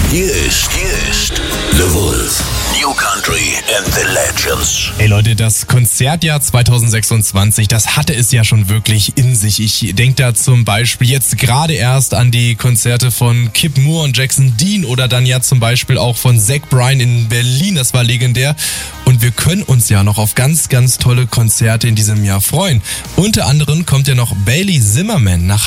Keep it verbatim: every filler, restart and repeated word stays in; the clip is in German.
Hier ist, hier ist The Wolf. New Country and the Legends. Ey Leute, das Konzertjahr zwanzig sechsundzwanzig, das hatte es ja schon wirklich in sich. Ich denke da zum Beispiel jetzt gerade erst an die Konzerte von Kip Moore und Jackson Dean oder dann ja zum Beispiel auch von Zach Bryan in Berlin. Das war legendär. Und wir können uns ja noch auf ganz, ganz tolle Konzerte in diesem Jahr freuen. Unter anderem kommt ja noch Bailey Zimmerman nach